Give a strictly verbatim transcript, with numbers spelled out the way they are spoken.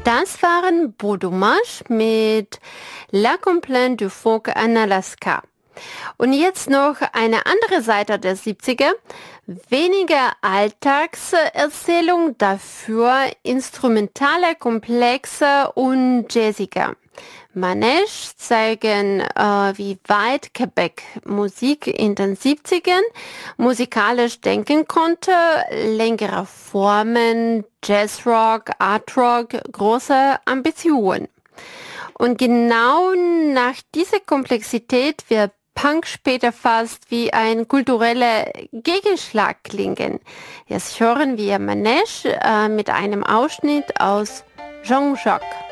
Das waren Beau Dommage mit La Complainte du Phoque en Alaska. Und jetzt noch eine andere Seite der siebziger. Weniger Alltagserzählung, dafür instrumentale, komplexe und jazziger. Manège zeigen, äh, wie weit Quebec Musik in den siebzigern musikalisch denken konnte, längere Formen, Jazzrock, Artrock, große Ambitionen. Und genau nach dieser Komplexität wird Punk später fast wie ein kultureller Gegenschlag klingen. Jetzt hören wir Manège äh, mit einem Ausschnitt aus Jean-Jacques.